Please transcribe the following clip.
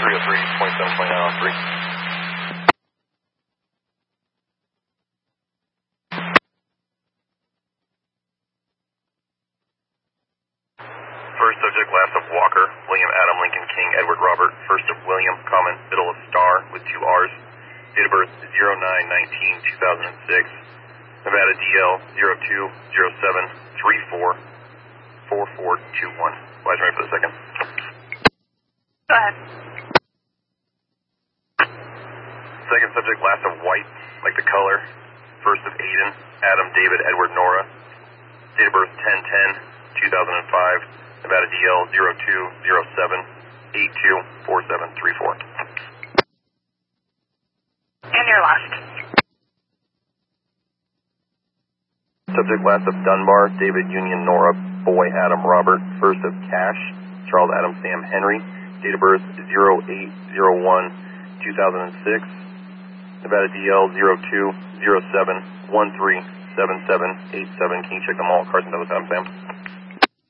303.729 on 3. First subject, last of Walker, William Adam Lincoln King Edward Robert, first of William, common, middle of Star with 2 R's, date of birth 09/19/2006, Nevada DL 0207344421. Wise ready for the second. Go ahead. Second subject, last of White, like the color, first of Aiden, Adam David Edward Nora, date of birth 10/10/2005, Nevada DL 0207824734. And your last. Subject, last of Dunbar, David Union Nora, boy Adam Robert, first of Cash, Charles Adam Sam Henry, date of birth 08/01/2006, Nevada DL 0207137787. Can you check them all? Carson Douglas Adam Sam.